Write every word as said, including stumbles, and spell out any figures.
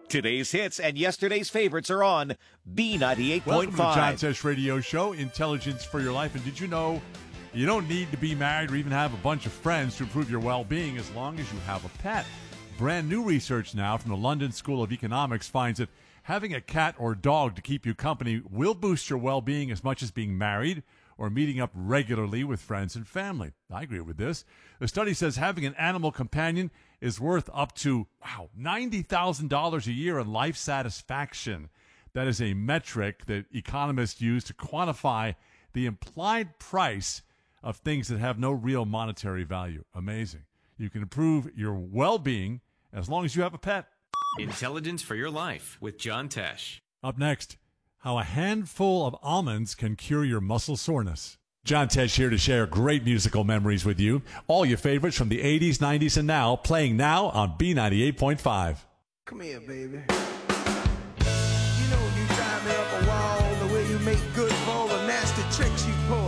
Today's hits and yesterday's favorites are on B ninety-eight point five. Welcome to the John Tesh Radio Show, Intelligence for Your Life. And did you know you don't need to be married or even have a bunch of friends to improve your well-being as long as you have a pet? Brand new research now from the London School of Economics finds that having a cat or dog to keep you company will boost your well-being as much as being married or meeting up regularly with friends and family. I agree with this. The study says having an animal companion is worth up to, wow, ninety thousand dollars a year in life satisfaction. That is a metric that economists use to quantify the implied price of things that have no real monetary value. Amazing. You can improve your well-being as long as you have a pet. Intelligence for Your Life with John Tesh. Up next, how a handful of almonds can cure your muscle soreness. John Tesh here to share great musical memories with you. All your favorites from the eighties, nineties, and now, playing now on B ninety-eight point five. Come here, baby. You know you drive me up a wall, the way you make good for all the nasty tricks you pull.